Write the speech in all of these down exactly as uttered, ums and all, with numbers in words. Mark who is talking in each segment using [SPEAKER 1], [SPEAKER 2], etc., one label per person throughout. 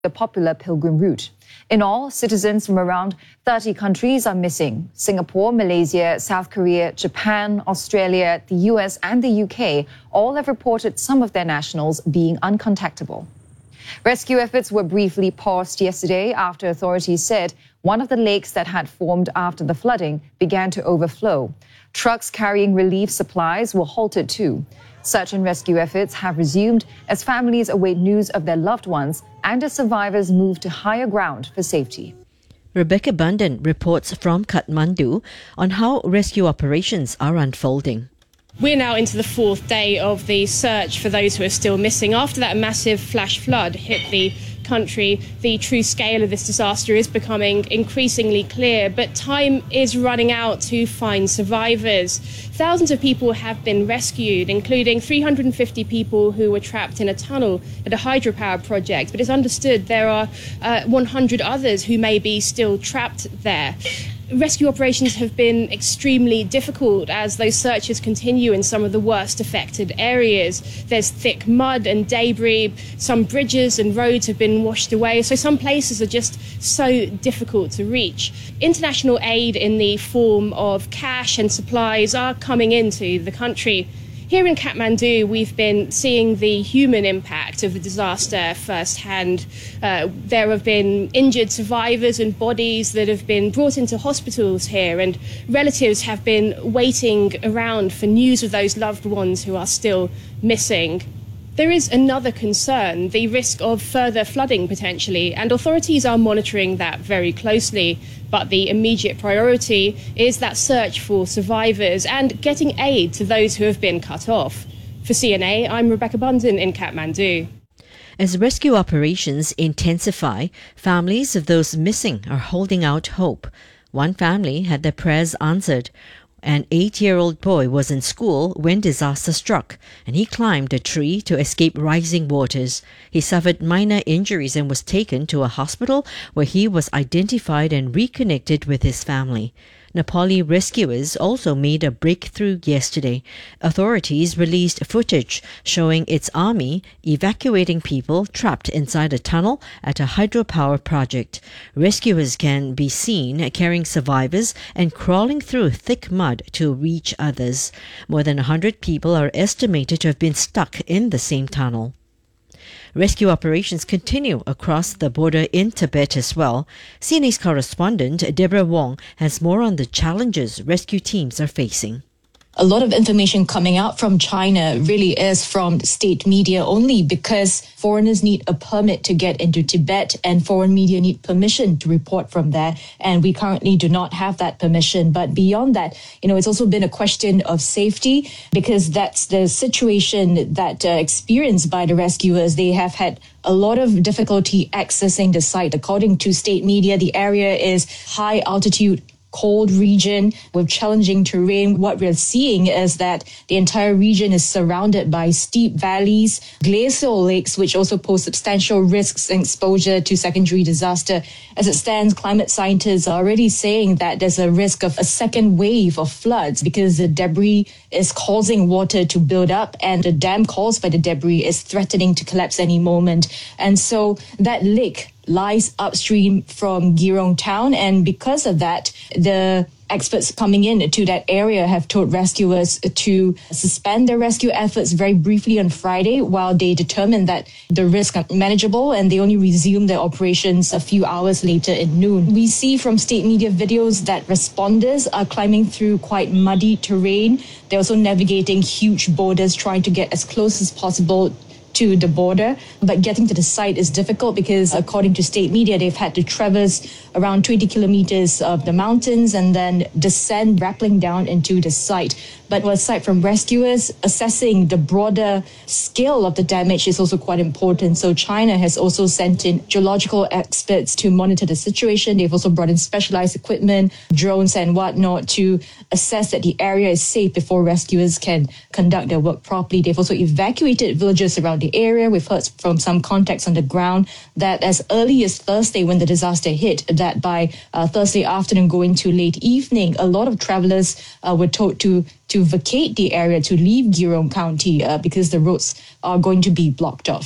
[SPEAKER 1] the popular pilgrim route. In all, citizens from around thirty countries are missing. Singapore, Malaysia, South Korea, Japan, Australia, the U S and the U K all have reported some of their nationals being uncontactable. Rescue efforts were briefly paused yesterday after authorities said one of the lakes that had formed after the flooding began to overflow. Trucks carrying relief supplies were halted too. Search and rescue efforts have resumed as families await news of their loved ones and as survivors move to higher ground for safety.
[SPEAKER 2] Rebecca Bundan reports from Kathmandu on how rescue operations are unfolding.
[SPEAKER 3] We're now into the fourth day of the search for those who are still missing. After that massive flash flood hit the country, the true scale of this disaster is becoming increasingly clear, but time is running out to find survivors. Thousands of people have been rescued, including three hundred fifty people who were trapped in a tunnel at a hydropower project, but it's understood there are uh, one hundred others who may be still trapped there. Rescue operations have been extremely difficult as those searches continue in some of the worst affected areas. There's thick mud and debris, some bridges and roads have been washed away, so some places are just so difficult to reach. International aid in the form of cash and supplies are coming into the country. Here in Kathmandu, we've been seeing the human impact of the disaster firsthand. Uh, there have been injured survivors and bodies that have been brought into hospitals here, and relatives have been waiting around for news of those loved ones who are still missing. There is another concern, the risk of further flooding potentially, and authorities are monitoring that very closely. But the immediate priority is that search for survivors and getting aid to those who have been cut off. For C N A, I'm Rebecca Bundan in Kathmandu.
[SPEAKER 2] As rescue operations intensify, families of those missing are holding out hope. One family had their prayers answered. An eight-year-old boy was in school when disaster struck, and he climbed a tree to escape rising waters. He suffered minor injuries and was taken to a hospital where he was identified and reconnected with his family. Nepali rescuers also made a breakthrough yesterday. Authorities released footage showing its army evacuating people trapped inside a tunnel at a hydropower project. Rescuers can be seen carrying survivors and crawling through thick mud to reach others. More than one hundred people are estimated to have been stuck in the same tunnel. Rescue operations continue across the border in Tibet as well. C N A's correspondent Deborah Wong has more on the challenges rescue teams are facing.
[SPEAKER 4] A lot of information coming out from China really is from state media only because foreigners need a permit to get into Tibet and foreign media need permission to report from there. And we currently do not have that permission. But beyond that, you know, it's also been a question of safety because that's the situation that uh, experienced by the rescuers. They have had a lot of difficulty accessing the site. According to state media, the area is high altitude, cold region with challenging terrain. What we're seeing is that the entire region is surrounded by steep valleys, glacial lakes, which also pose substantial risks and exposure to secondary disaster. As it stands, climate scientists are already saying that there's a risk of a second wave of floods because the debris is causing water to build up and the dam caused by the debris is threatening to collapse any moment. And so that lake lies upstream from Girong town, and because of that, the experts coming in to that area have told rescuers to suspend their rescue efforts very briefly on Friday while they determine that the risks are manageable, and they only resume their operations a few hours later at noon. We see from state media videos that responders are climbing through quite muddy terrain. They're also navigating huge boulders, trying to get as close as possible to the border, but getting to the site is difficult because according to state media, they've had to traverse around twenty kilometers of the mountains and then descend, rappelling down into the site. But aside from rescuers, assessing the broader scale of the damage is also quite important. So China has also sent in geological experts to monitor the situation. They've also brought in specialized equipment, drones and whatnot to assess that the area is safe before rescuers can conduct their work properly. They've also evacuated villages around the area. We've heard from some contacts on the ground that as early as Thursday when the disaster hit, that by uh, Thursday afternoon going to late evening, a lot of travelers uh, were told to to vacate the area, to leave Girong County uh, because the roads are going to be blocked off.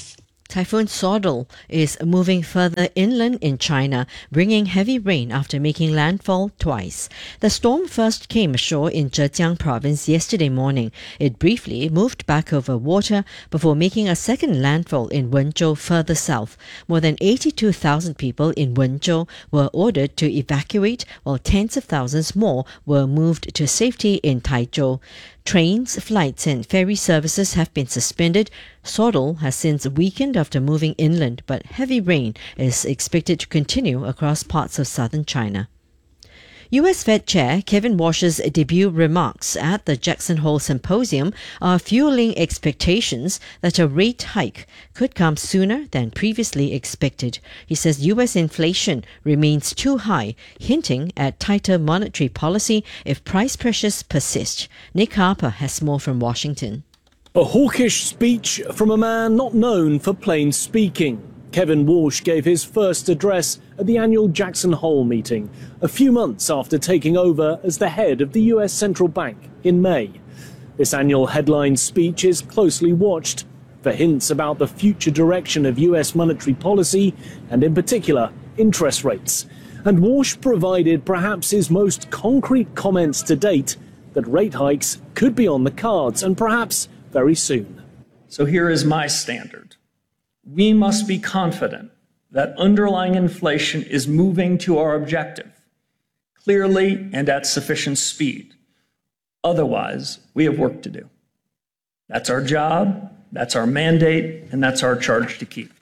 [SPEAKER 2] Typhoon Sodal is moving further inland in China, bringing heavy rain after making landfall twice. The storm first came ashore in Zhejiang province yesterday morning. It briefly moved back over water before making a second landfall in Wenzhou further south. More than eighty-two thousand people in Wenzhou were ordered to evacuate, while tens of thousands more were moved to safety in Taizhou. Trains, flights and ferry services have been suspended. Sodal has since weakened after moving inland, but heavy rain is expected to continue across parts of southern China. U S Fed Chair Kevin Warsh's debut remarks at the Jackson Hole Symposium are fueling expectations that a rate hike could come sooner than previously expected. He says U S inflation remains too high, hinting at tighter monetary policy if price pressures persist. Nick Harper has more from Washington.
[SPEAKER 5] A hawkish speech from a man not known for plain speaking. Kevin Warsh gave his first address at the annual Jackson Hole meeting, a few months after taking over as the head of the U S Central Bank in May. This annual headline speech is closely watched for hints about the future direction of U S monetary policy and, in particular, interest rates. And Warsh provided perhaps his most concrete comments to date that rate hikes could be on the cards and perhaps very soon.
[SPEAKER 6] So here is my standard. We must be confident that underlying inflation is moving to our objective, clearly and at sufficient speed. Otherwise, we have work to do. That's our job, that's our mandate, and that's our charge to keep.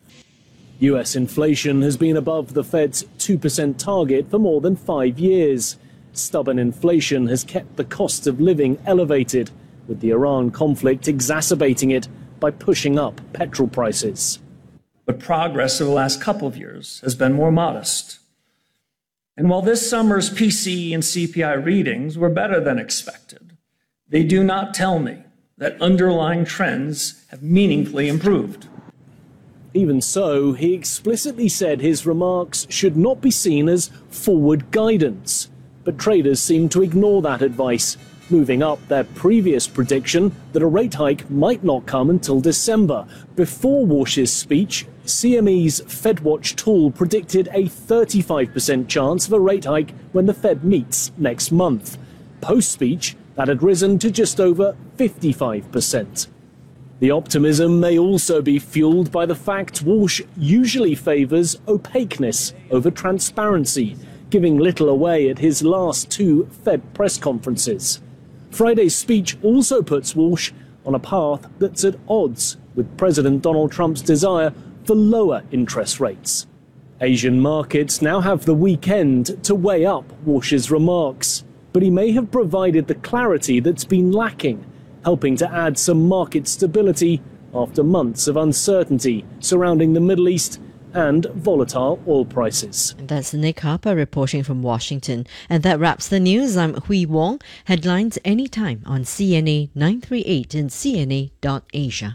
[SPEAKER 5] U S inflation has been above the Fed's two percent target for more than five years. Stubborn inflation has kept the cost of living elevated, with the Iran conflict exacerbating it by pushing up petrol prices.
[SPEAKER 6] But progress over the last couple of years has been more modest. And while this summer's P C E and C P I readings were better than expected, they do not tell me that underlying trends have meaningfully improved.
[SPEAKER 5] Even so, he explicitly said his remarks should not be seen as forward guidance. But traders seem to ignore that advice, moving up their previous prediction that a rate hike might not come until December. Before Warsh's speech, C M E's FedWatch tool predicted a thirty-five percent chance of a rate hike when the Fed meets next month. Post-speech, that had risen to just over fifty-five percent. The optimism may also be fueled by the fact Warsh usually favours opaqueness over transparency, giving little away at his last two Fed press conferences. Friday's speech also puts Warsh on a path that's at odds with President Donald Trump's desire for lower interest rates. Asian markets now have the weekend to weigh up Warsh's remarks, but he may have provided the clarity that's been lacking, helping to add some market stability after months of uncertainty surrounding the Middle East and volatile oil prices.
[SPEAKER 2] That's Nick Harper reporting from Washington. And that wraps the news. I'm Hui Wong. Headlines anytime on C N A nine three eight and C N A dot Asia.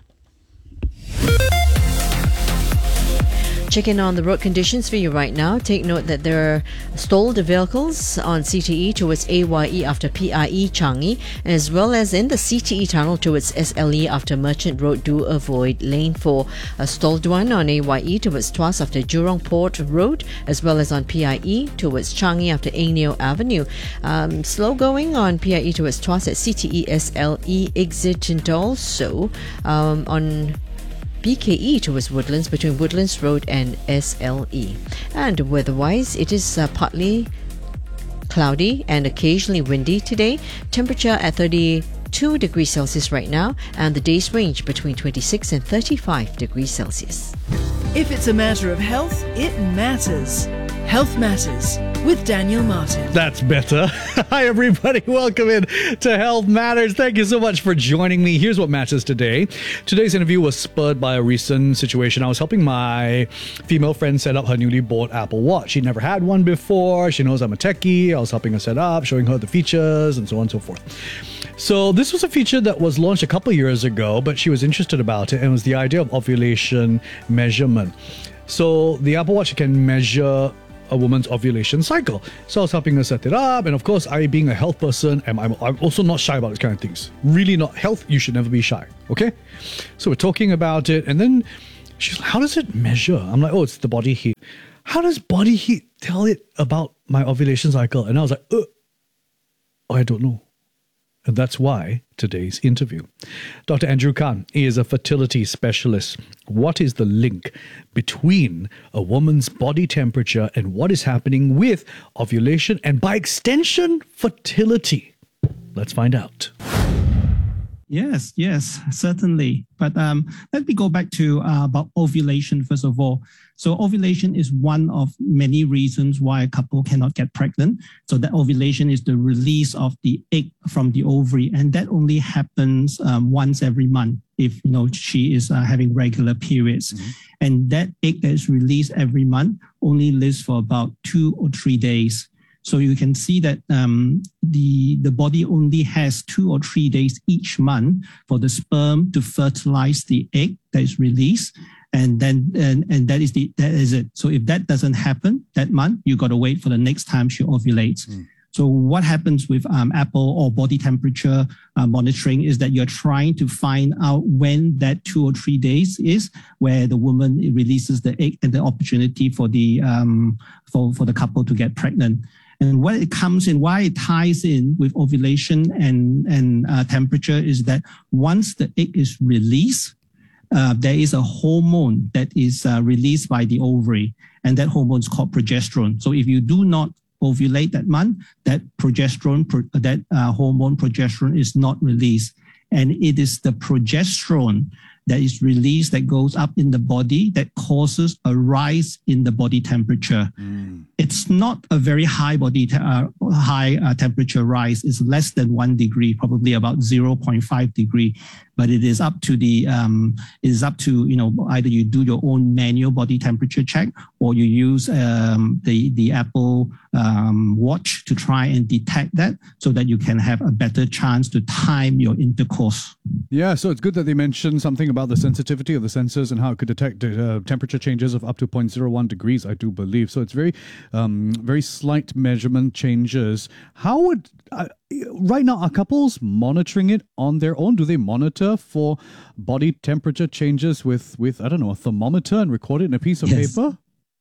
[SPEAKER 2] Checking on the road conditions for you right now. Take note that there are stalled vehicles on C T E towards A Y E after P I E Changi, as well as in the C T E tunnel towards S L E after Merchant Road. Do avoid lane four. A stalled one on A Y E towards Tuas after Jurong Port Road, as well as on P I E towards Changi after Aineo Avenue. Um, slow going on P I E towards Tuas at C T E S L E exit, and also um, on B K E towards Woodlands between Woodlands Road and S L E. And weather-wise, it is uh, partly cloudy and occasionally windy today. Temperature at thirty-two degrees Celsius right now, and the days range between twenty-six and thirty-five degrees Celsius.
[SPEAKER 7] If it's a matter of health, it matters. Health Matters with Daniel Martin.
[SPEAKER 8] That's better. Hi, everybody. Welcome in to Health Matters. Thank you so much for joining me. Here's what matters today. Today's interview was spurred by a recent situation. I was helping my female friend set up her newly bought Apple Watch. She never had one before. She knows I'm a techie. I was helping her set up, showing her the features, and so on and so forth. So this was a feature that was launched a couple of years ago, but she was interested about it, and it was the idea of ovulation measurement. So the Apple Watch can measure a woman's ovulation cycle. So I was helping her set it up, and of course, I being a health person, am I'm, I'm also not shy about this kind of things. Really not. Health, you should never be shy, okay? So we're talking about it, and then She's like, how does it measure? I'm like, oh, it's the body heat. How does body heat tell it about my ovulation cycle? And I was like, uh, I don't know. And that's why today's interview. Doctor Andrew Khan is a fertility specialist. What is the link between a woman's body temperature and what is happening with ovulation and, by extension, fertility? Let's find out.
[SPEAKER 9] Yes, yes, certainly. But um, let me go back to uh, about ovulation first of all. So ovulation is one of many reasons why a couple cannot get pregnant. So that ovulation is the release of the egg from the ovary, and that only happens um, once every month if you know she is uh, having regular periods. Mm-hmm. And that egg that is released every month only lives for about two or three days. So you can see that um, the, the body only has two or three days each month for the sperm to fertilize the egg that is released. And then and, and that is the that is it. So if that doesn't happen that month, you got to wait for the next time she ovulates. Mm. So what happens with um, Apple or body temperature uh, monitoring is that you're trying to find out when that two or three days is where the woman releases the egg and the opportunity for the um, for, for the couple to get pregnant. And what it comes in, why it ties in with ovulation and, and uh, temperature is that once the egg is released, uh, there is a hormone that is uh, released by the ovary, and that hormone is called progesterone. So if you do not ovulate that month, that progesterone, pro, that uh, hormone progesterone is not released. And it is the progesterone that is released that goes up in the body that causes a rise in the body temperature. Mm. It's not a very high body te- uh, high uh, temperature rise. It's less than one degree, probably about zero point five degree. But it is up to the um, it is up to you know either you do your own manual body temperature check or you use um, the the Apple um, Watch to try and detect that so that you can have a better chance to time your intercourse.
[SPEAKER 8] Yeah, so it's good that they mentioned something about the sensitivity of the sensors and how it could detect uh, temperature changes of up to zero point zero one degrees, I do believe. So it's very, um, very slight measurement changes. How would, uh, right now, are couples monitoring it on their own? Do they monitor for body temperature changes with, with I don't know, a thermometer and record it in a piece of yes. paper?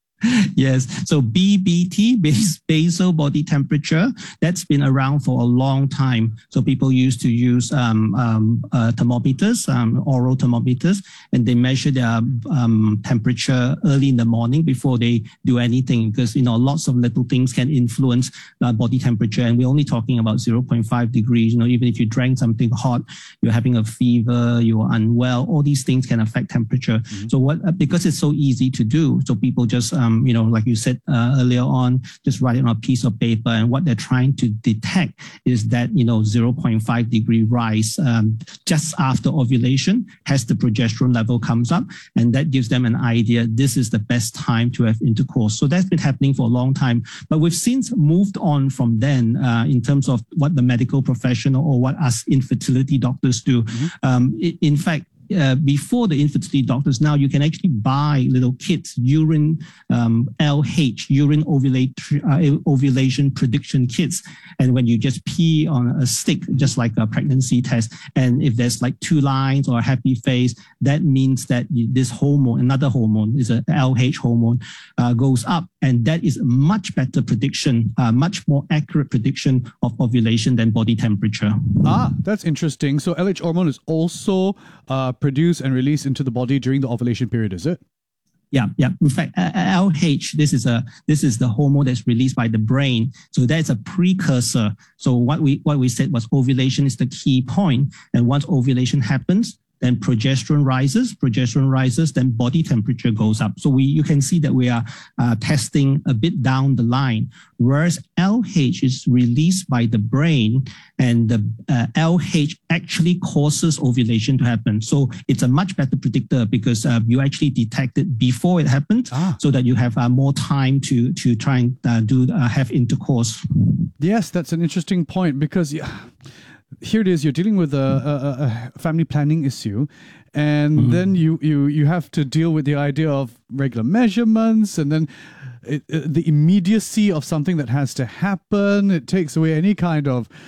[SPEAKER 9] Yes. So B B T, basal body temperature, that's been around for a long time. So people used to use um, um, uh, thermometers, um, oral thermometers, and they measure their um, temperature early in the morning before they do anything because, you know, lots of little things can influence uh, body temperature. And we're only talking about zero point five degrees. You know, even if you drank something hot, you're having a fever, you're unwell, all these things can affect temperature. Mm-hmm. So what, because it's so easy to do, so people just, um, you know, like you said uh, earlier on, just write it on a piece of paper. And what they're trying to detect is that, you know, zero point five degree rise um, just after ovulation as the progesterone level comes up. And that gives them an idea. This is the best time to have intercourse. So that's been happening for a long time. But we've since moved on from then uh, in terms of what the medical professional or what us infertility doctors do. Mm-hmm. Um, in fact, Uh, before the infertility doctors, now you can actually buy little kits, urine um, L H, urine ovulate, uh, ovulation prediction kits. And when you just pee on a stick, just like a pregnancy test, and if there's like two lines or a happy face, that means that you, this hormone, another hormone, is a L H hormone, uh, goes up. And that is a much better prediction, uh, much more accurate prediction of ovulation than body temperature.
[SPEAKER 8] Ah, that's interesting. So L H hormone is also uh, produced and released into the body during the ovulation period, is it?
[SPEAKER 9] Yeah, yeah. In fact, L H, this is a this is the hormone that's released by the brain. So that's a precursor. So what we what we said was ovulation is the key point, and once ovulation happens, then progesterone rises, progesterone rises, then body temperature goes up. So we, you can see that we are uh, testing a bit down the line, whereas L H is released by the brain, and the uh, L H actually causes ovulation to happen. So it's a much better predictor because uh, you actually detect it before it happens, ah. so that you have uh, more time to to try and uh, do uh, have intercourse.
[SPEAKER 8] Yes, that's an interesting point because. Yeah. Here it is, you're dealing with a, a, a family planning issue, and mm-hmm. then you, you, you have to deal with the idea of regular measurements, and then it, it, the immediacy of something that has to happen. It takes away any kind of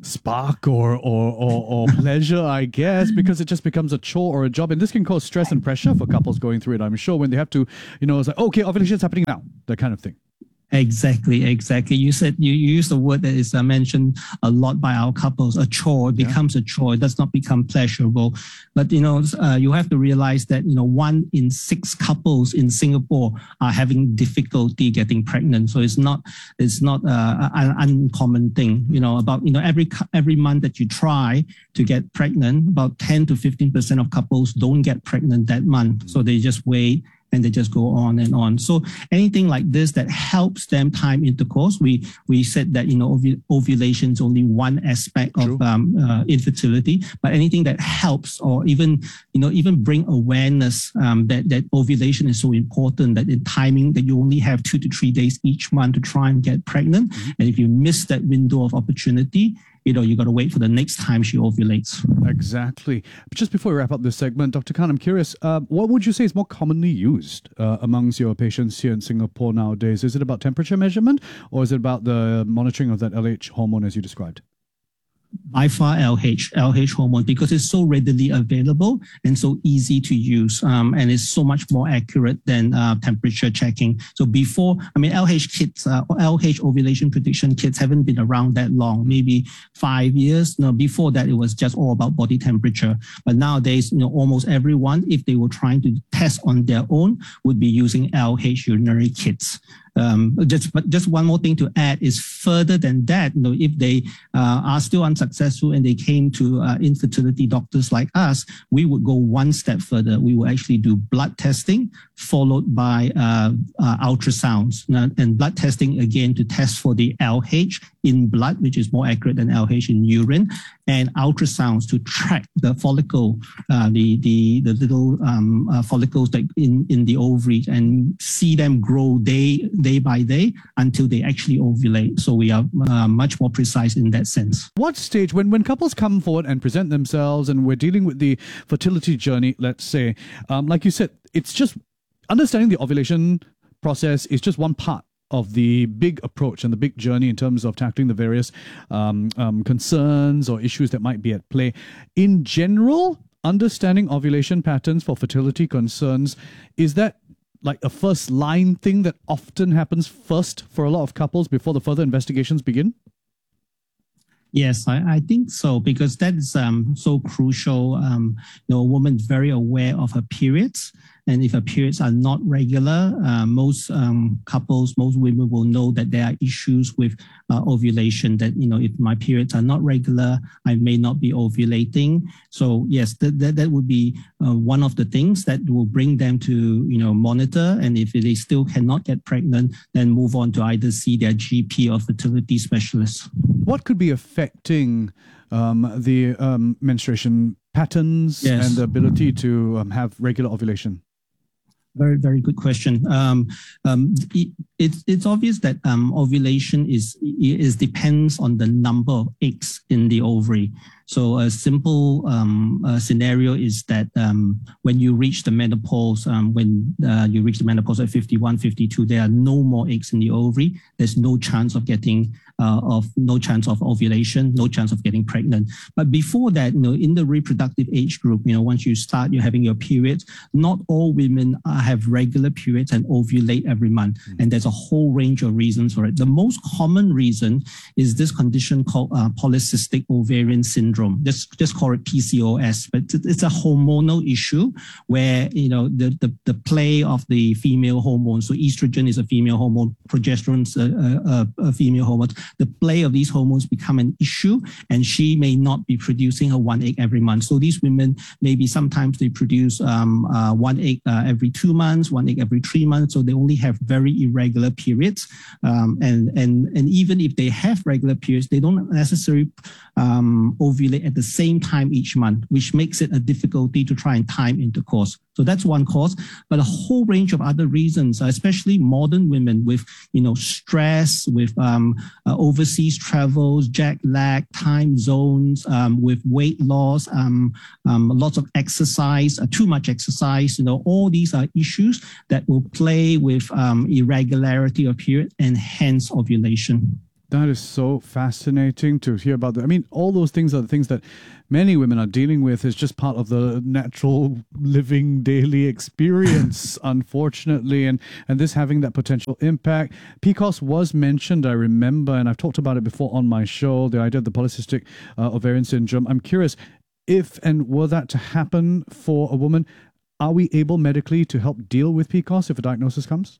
[SPEAKER 8] spark or, or, or, or pleasure, I guess, because it just becomes a chore or a job. And this can cause stress and pressure for couples going through it, I'm sure, when they have to, you know, it's like, okay, ovulation is happening now, that kind of thing.
[SPEAKER 9] Exactly, exactly. You said you, you used a word that is uh, mentioned a lot by our couples. A chore it becomes yeah. a chore. It does not become pleasurable. But you know, uh, you have to realize that you know one in six couples in Singapore are having difficulty getting pregnant. So it's not it's not uh, an uncommon thing. You know, about you know every every month that you try to get pregnant, about ten to fifteen percent of couples don't get pregnant that month. So they just wait. And they just go on and on. So anything like this that helps them time intercourse, we we said that you know ov- ovulation is only one aspect True. of um, uh, infertility, but anything that helps or even you know even bring awareness um, that that ovulation is so important, that in timing that you only have two to three days each month to try and get pregnant, mm-hmm. and if you miss that window of opportunity, you know, you got to wait for the next time she ovulates.
[SPEAKER 8] Exactly. But just before we wrap up this segment, Doctor Khan, I'm curious, uh, what would you say is more commonly used uh, amongst your patients here in Singapore nowadays? Is it about temperature measurement, or is it about the monitoring of that L H hormone as you described?
[SPEAKER 9] By far L H, L H hormone, because it's so readily available and so easy to use, um, and it's so much more accurate than uh, temperature checking. So before, I mean, L H kits, uh, L H ovulation prediction kits haven't been around that long, maybe five years. No, before that, it was just all about body temperature. But nowadays, you know, almost everyone, if they were trying to test on their own, would be using L H urinary kits. Um, just, but just one more thing to add is further than that, you know, if they uh, are still unsuccessful and they came to uh, infertility doctors like us, we would go one step further. We will actually do blood testing followed by uh, uh, ultrasounds. And blood testing, again, to test for the L H in blood, which is more accurate than L H in urine, and ultrasounds to track the follicle, uh, the, the, the little um, uh, follicles that in, in the ovary, and see them grow day, day by day until they actually ovulate. So we are uh, much more precise in that sense.
[SPEAKER 8] What stage, when, when couples come forward and present themselves and we're dealing with the fertility journey, let's say, um, like you said, it's just understanding the ovulation process is just one part of the big approach and the big journey in terms of tackling the various um, um, concerns or issues that might be at play. In general, understanding ovulation patterns for fertility concerns, is that like a first line thing that often happens first for a lot of couples before the further investigations begin?
[SPEAKER 9] Yes, I, I think so, because that is um, so crucial. Um, you know, a woman is very aware of her periods. And if her periods are not regular, uh, most um, couples, most women will know that there are issues with uh, ovulation, that, you know, if my periods are not regular, I may not be ovulating. So yes, that, that, that would be uh, one of the things that will bring them to, you know, monitor. And if they still cannot get pregnant, then move on to either see their G P or fertility specialist.
[SPEAKER 8] What could be affecting um, the um, menstruation patterns yes. and the ability to um, have regular ovulation?
[SPEAKER 9] Very, very good question. Um, um, it, it's it's obvious that um, ovulation is is depends on the number of eggs in the ovary. So a simple um, uh, scenario is that um, when you reach the menopause, um, when uh, you reach the menopause at fifty-one, fifty-two, there are no more eggs in the ovary. There's no chance of getting uh, of no chance of ovulation, no chance of getting pregnant. But before that, you know, in the reproductive age group, you know, once you start, you're having your periods. Not all women uh, have regular periods and ovulate every month, mm-hmm. and there's a whole range of reasons for it. The most common reason is this condition called uh, polycystic ovarian syndrome. Just, just call it P C O S, but it's a hormonal issue where, you know, the, the, the play of the female hormones. So estrogen is a female hormone, progesterone is a, a, a female hormone. The play of these hormones become an issue, and she may not be producing her one egg every month. So these women, maybe sometimes they produce um, uh, one egg uh, every two months, one egg every three months. So they only have very irregular periods. Um, and, and, and even if they have regular periods, they don't necessarily um, ovulate at the same time each month, which makes it a difficulty to try and time intercourse. So that's one cause, but a whole range of other reasons, especially modern women with, you know, stress, with um, uh, overseas travels, jet lag, time zones, um, with weight loss, um, um, lots of exercise, uh, too much exercise. You know, all these are issues that will play with um, irregularity of period and hence ovulation.
[SPEAKER 8] That is so fascinating to hear about. That. I mean, all those things are the things that many women are dealing with. Is just part of the natural living daily experience, unfortunately, and and this having that potential impact. P C O S was mentioned, I remember, and I've talked about it before on my show, the idea of the polycystic uh, ovarian syndrome. I'm curious, if and were that to happen for a woman, are we able medically to help deal with P C O S if a diagnosis comes?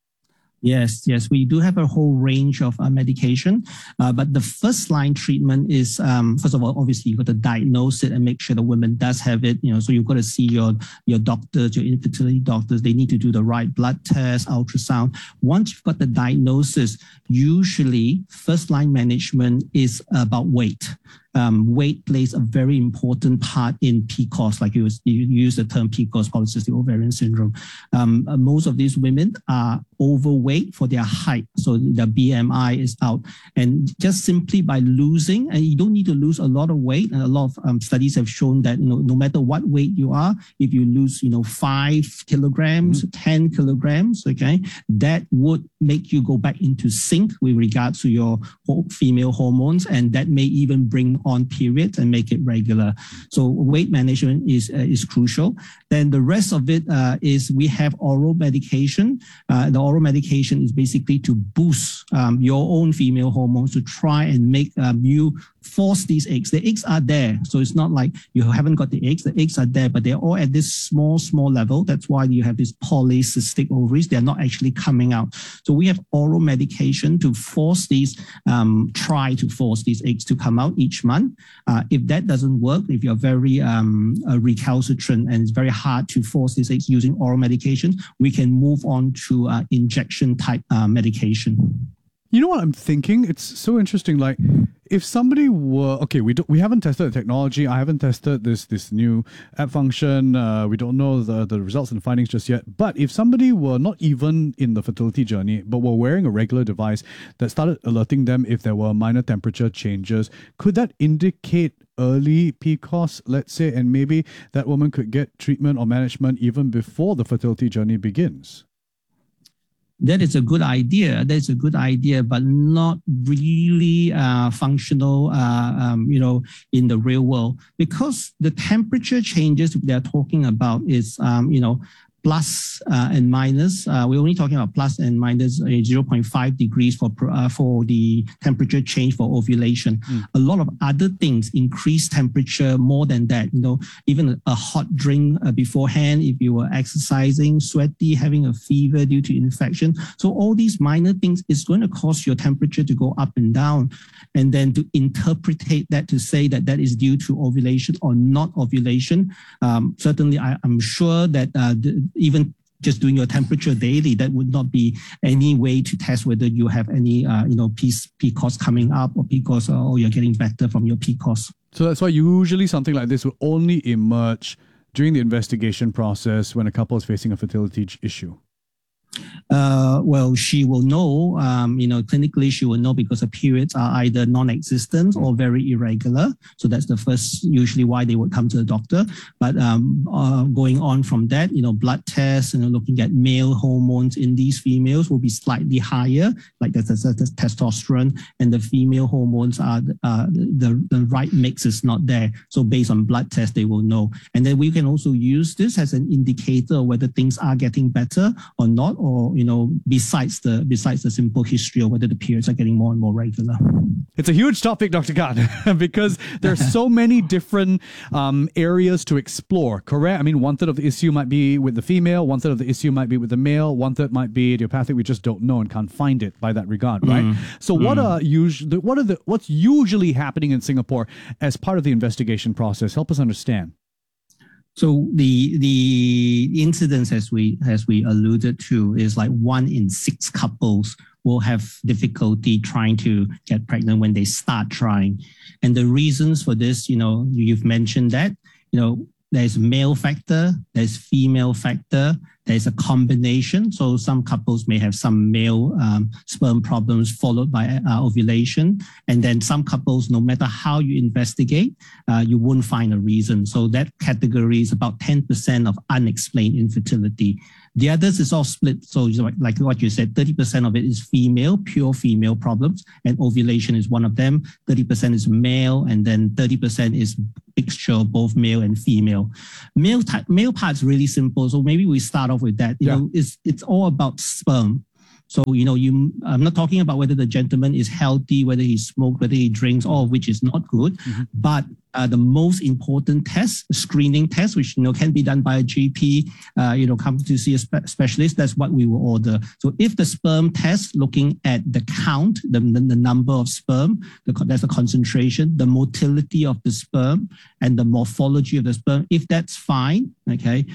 [SPEAKER 9] Yes, yes, we do have a whole range of uh, medication, uh, but the first line treatment is, um, first of all, obviously you've got to diagnose it and make sure the woman does have it, you know, so you've got to see your, your doctors, your infertility doctors, they need to do the right blood test, ultrasound. Once you've got the diagnosis, usually first line management is about weight. Um, weight plays a very important part in P C O S, like you, was, you use the term P C O S, polycystic ovarian syndrome. Um, uh, most of these women are overweight for their height, so their B M I is out. And just simply by losing, and you don't need to lose a lot of weight, and a lot of um, studies have shown that, you know, no matter what weight you are, if you lose, you know, five kilograms, mm-hmm. ten kilograms, okay, that would make you go back into sync with regards to your female hormones, and that may even bring on periods and make it regular. So weight management is uh, is crucial. Then the rest of it uh, is we have oral medication. Uh, the oral medication is basically to boost um, your own female hormones to try and make um, you force these eggs. The eggs are there. So it's not like you haven't got the eggs. The eggs are there, but they're all at this small, small level. That's why you have these polycystic ovaries. They're not actually coming out. So we have oral medication to force these, um, try to force these eggs to come out each month. Uh, if that doesn't work, if you're very um, uh, recalcitrant and it's very hard to force these eggs using oral medication, we can move on to uh, injection type uh, medication.
[SPEAKER 8] You know what I'm thinking? It's so interesting. Like, if somebody were okay, we don't, we haven't tested the technology. I haven't tested this this new app function. Uh, we don't know the the results and findings just yet. But if somebody were not even in the fertility journey, but were wearing a regular device that started alerting them if there were minor temperature changes, could that indicate early P C O S, let's say, and maybe that woman could get treatment or management even before the fertility journey begins?
[SPEAKER 9] That is a good idea. That's a good idea, but not really uh, functional, uh, um, you know, in the real world, because the temperature changes they're talking about is, um, you know, plus uh, and minus. Uh, we're only talking about plus and minus uh, zero point five degrees for uh, for the temperature change for ovulation. Mm. A lot of other things increase temperature more than that. You know, even a, a hot drink uh, beforehand, if you were exercising, sweaty, having a fever due to infection. So all these minor things is going to cause your temperature to go up and down. And then to interpretate that to say that that is due to ovulation or not ovulation, um, certainly I, I'm sure that uh, the, even just doing your temperature daily, that would not be any way to test whether you have any, uh, you know, P C O S coming up or P C O S or you're getting better from your P C O S.
[SPEAKER 8] So that's why usually something like this will only emerge during the investigation process when a couple is facing a fertility issue.
[SPEAKER 9] Uh, well, she will know, um, you know, clinically she will know because the periods are either non-existent or very irregular. So that's the first, usually why they would come to the doctor. But um, uh, going on from that, you know, blood tests, you know, looking at male hormones in these females will be slightly higher, like the, the, the testosterone, and the female hormones are, uh, the, the right mix is not there. So based on blood tests, they will know. And then we can also use this as an indicator of whether things are getting better or not, or, you know, besides the besides the simple history of whether the periods are getting more and more regular.
[SPEAKER 8] It's a huge topic, Doctor Khan, because there's so many different um, areas to explore, correct? I mean, one third of the issue might be with the female, one third of the issue might be with the male, one third might be idiopathic. We just don't know and can't find it by that regard, right? Mm. So what mm. are usually what are the what's usually happening in Singapore as part of the investigation process? Help us understand.
[SPEAKER 9] So the the incidence, as we as we alluded to, is like one in six couples will have difficulty trying to get pregnant when they start trying. And the reasons for this, you know, you've mentioned that, you know, there's male factor, there's female factor, there's a combination. So some couples may have some male um, sperm problems followed by uh, ovulation. And then some couples, no matter how you investigate, uh, you won't find a reason. So that category is about ten percent of unexplained infertility. The others is all split. So like, like what you said, thirty percent of it is female, pure female problems, and ovulation is one of them. thirty percent is male, and then thirty percent is mixture of both male and female. Male type, male part's really simple. So maybe we start off with that. You yeah. know, it's it's all about sperm. So, you know, you, I'm not talking about whether the gentleman is healthy, whether he smokes, whether he drinks, all of which is not good. Mm-hmm. But uh, the most important test, screening test, which, you know, can be done by a G P, uh, you know, come to see a spe- specialist, that's what we will order. So if the sperm test, looking at the count, the, the, the number of sperm, the, that's the concentration, the motility of the sperm, and the morphology of the sperm, if that's fine, okay,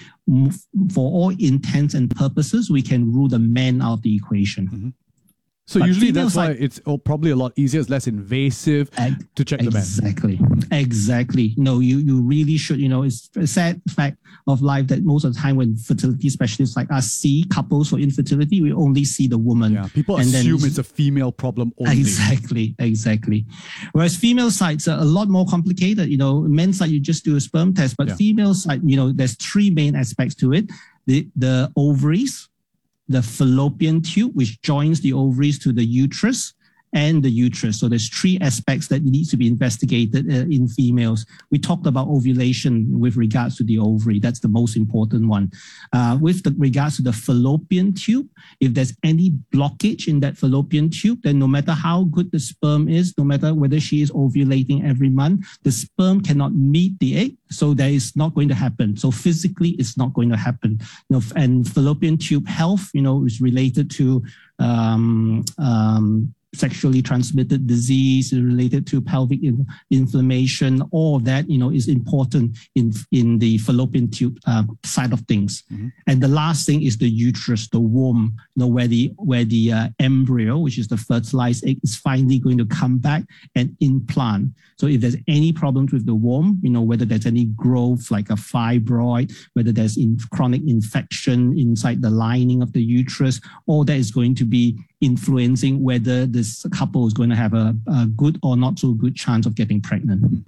[SPEAKER 9] for all intents and purposes, we can rule the man out of the equation.
[SPEAKER 8] Mm-hmm. So but usually that's why like, it's probably a lot easier, it's less invasive ag- to check the man.
[SPEAKER 9] Exactly, exactly. No, you, you really should, you know, it's a sad fact of life that most of the time when fertility specialists like us see couples for infertility, we only see the woman.
[SPEAKER 8] Yeah, people and assume then, it's a female problem only.
[SPEAKER 9] Exactly, exactly. Whereas female sides are a lot more complicated. You know, men's side, you just do a sperm test, but yeah. female side, you know, there's three main aspects to it. The, the ovaries, the fallopian tube, which joins the ovaries to the uterus, and the uterus. So there's three aspects that need to be investigated uh, in females. We talked about ovulation with regards to the ovary. That's the most important one. Uh, with the regards to the fallopian tube, if there's any blockage in that fallopian tube, then no matter how good the sperm is, no matter whether she is ovulating every month, the sperm cannot meet the egg. So that is not going to happen. So physically, it's not going to happen. You know, and fallopian tube health, you know, is related to um, um, sexually transmitted disease, related to pelvic in, inflammation. All of that, you know, is important in in the fallopian tube uh, side of things. Mm-hmm. And the last thing is the uterus, the womb, you know, where the where the uh, embryo, which is the fertilized egg, is finally going to come back and implant. So if there's any problems with the womb, you know, whether there's any growth like a fibroid, whether there's in chronic infection inside the lining of the uterus, all that is going to be influencing whether this couple is going to have a, a good or not so good chance of getting pregnant.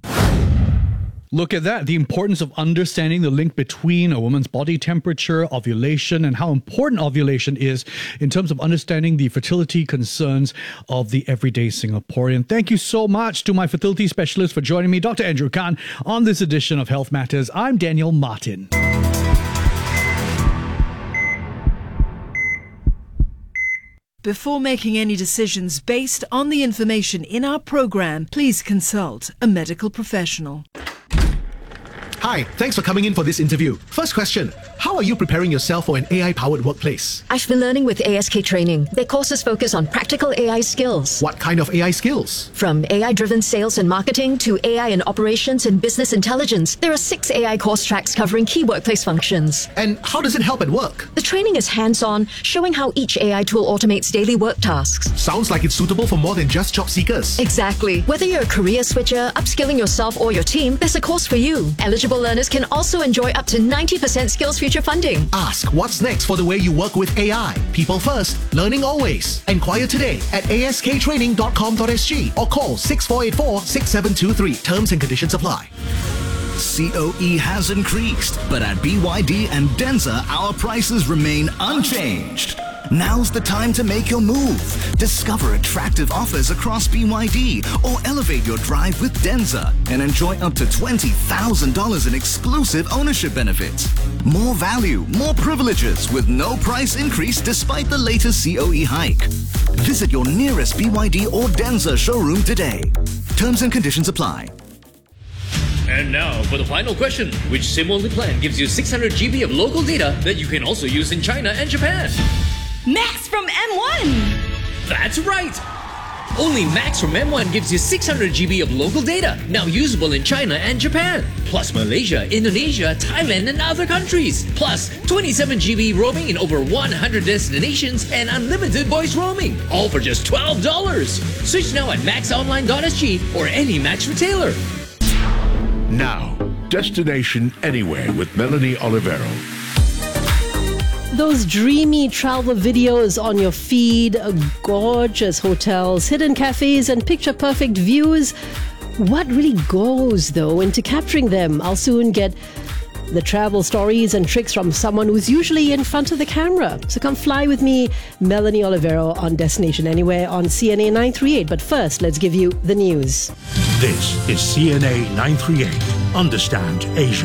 [SPEAKER 8] Look at that, the importance of understanding the link between a woman's body temperature, ovulation, and how important ovulation is in terms of understanding the fertility concerns of the everyday Singaporean. Thank you so much to my fertility specialist for joining me, Doctor Andrew Khan, on this edition of Health Matters. I'm Daniel Martin.
[SPEAKER 7] Before making any decisions based on the information in our program, please consult a medical professional.
[SPEAKER 10] Hi, thanks for coming in for this interview. First question, how are you preparing yourself for an A I-powered workplace?
[SPEAKER 11] I've been learning with A S K Training. Their courses focus on practical A I skills.
[SPEAKER 10] What kind of A I skills?
[SPEAKER 11] From A I-driven sales and marketing to A I in operations and business intelligence, there are six A I course tracks covering key workplace functions.
[SPEAKER 10] And how does it help at work?
[SPEAKER 11] The training is hands-on, showing how each A I tool automates daily work tasks.
[SPEAKER 10] Sounds like it's suitable for more than just job seekers.
[SPEAKER 11] Exactly. Whether you're a career switcher, upskilling yourself or your team, there's a course for you. Eligible learners can also enjoy up to ninety percent Skills Future funding.
[SPEAKER 10] Ask what's next for the way you work with A I. People first, learning always. Enquire today at a s k training dot com dot s g or call six four eight four, six seven two three. Terms and conditions apply.
[SPEAKER 12] C O E has increased, but at B Y D and Denza, our prices remain unchanged. Now's the time to make your move. Discover attractive offers across B Y D or elevate your drive with Denza and enjoy up to twenty thousand dollars in exclusive ownership benefits. More value, more privileges with no price increase despite the latest C O E hike. Visit your nearest B Y D or Denza showroom today. Terms and conditions apply.
[SPEAKER 13] And now for the final question. Which SIM-only plan gives you six hundred gigabytes of local data that you can also use in China and Japan?
[SPEAKER 14] Max from M one!
[SPEAKER 13] That's right! Only Max from M one gives you six hundred gigabytes of local data, now usable in China and Japan. Plus Malaysia, Indonesia, Thailand and other countries. Plus twenty-seven gigabytes roaming in over one hundred destinations and unlimited voice roaming. All for just twelve dollars. Switch now at max online dot s g or any Max retailer.
[SPEAKER 15] Now, destination anywhere with Melanie Olivero.
[SPEAKER 16] Those dreamy travel videos on your feed, gorgeous hotels, hidden cafes, and picture-perfect views. What really goes, though, into capturing them? I'll soon get The travel stories and tricks from someone who's usually in front of the camera. So come fly with me, Melanie Olivero, on Destination Anywhere on C N A nine thirty-eight. But first, let's give you the news.
[SPEAKER 15] This is C N A nine thirty-eight. Understand Asia.